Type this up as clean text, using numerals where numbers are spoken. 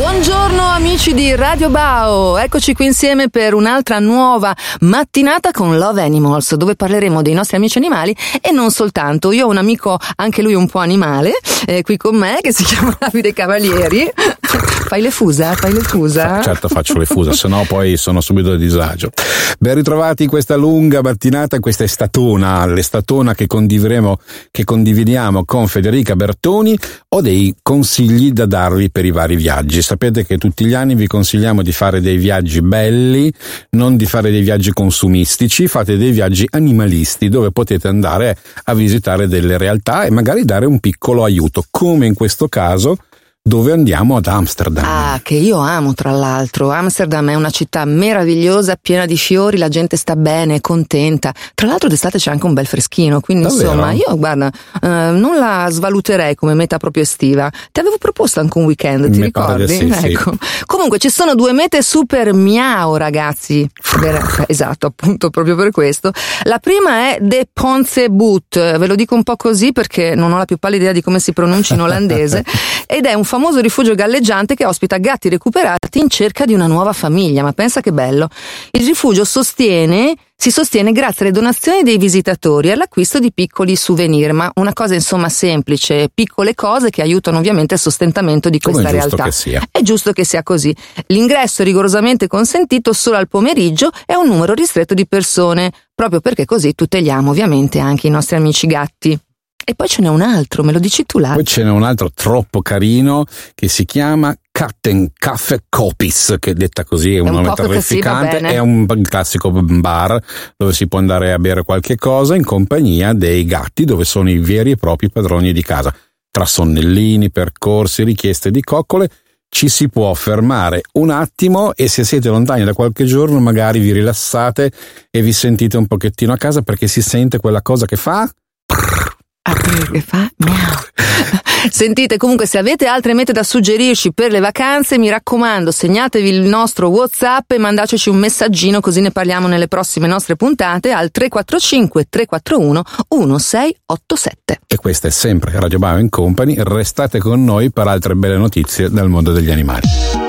Buongiorno amici di Radio Bao, eccoci qui insieme per un'altra nuova mattinata con Love Animals, dove parleremo dei nostri amici animali e non soltanto. Io ho un amico, anche lui un po' animale, qui con me, che si chiama Davide Cavalieri. Fai le fusa? Certo, faccio le fusa, sennò poi sono subito a disagio. Ben ritrovati in questa lunga mattinata, questa l'estatona che condividiamo con Federica Bertoni. Ho dei consigli da darvi per i vari viaggi. Sapete che tutti gli anni vi consigliamo di fare dei viaggi belli, non di fare dei viaggi consumistici, fate dei viaggi animalisti dove potete andare a visitare delle realtà e magari dare un piccolo aiuto, come in questo caso dove andiamo ad Amsterdam. Ah, che io amo tra l'altro. Amsterdam è una città meravigliosa, piena di fiori, la gente sta bene, è contenta. Tra l'altro d'estate c'è anche un bel freschino, quindi davvero? Insomma io guarda, non la svaluterei come meta proprio estiva. Ti avevo proposto anche un weekend, ti ricordi? Sì, ecco. Sì. Comunque ci sono due mete super miau, ragazzi. Esatto, appunto, proprio per questo. La prima è De Pontsebuut, ve lo dico un po' così perché non ho la più pallida idea di come si pronuncia in olandese, ed è un famoso rifugio galleggiante che ospita gatti recuperati in cerca di una nuova famiglia. Ma pensa che bello. Il rifugio si sostiene grazie alle donazioni dei visitatori e all'acquisto di piccoli souvenir, ma una cosa insomma semplice, piccole cose che aiutano ovviamente il sostentamento di questa realtà. È giusto che sia così. L'ingresso è rigorosamente consentito solo al pomeriggio e a un numero ristretto di persone, proprio perché così tuteliamo ovviamente anche i nostri amici gatti. E poi ce n'è un altro, me lo dici tu là? Poi ce n'è un altro troppo carino che si chiama Kattenkaffe-Kopis, che detta così è un nome terrificante, è un classico bar dove si può andare a bere qualche cosa in compagnia dei gatti, dove sono i veri e propri padroni di casa. Tra sonnellini, percorsi, richieste di coccole, ci si può fermare un attimo e se siete lontani da qualche giorno magari vi rilassate e vi sentite un pochettino a casa perché si sente quella cosa che fa... Sentite, comunque, se avete altre mete da suggerirci per le vacanze, mi raccomando, segnatevi il nostro WhatsApp e mandateci un messaggino, così ne parliamo nelle prossime nostre puntate al 345 341 1687. E questa è sempre Radio Bao & Company, restate con noi per altre belle notizie dal mondo degli animali.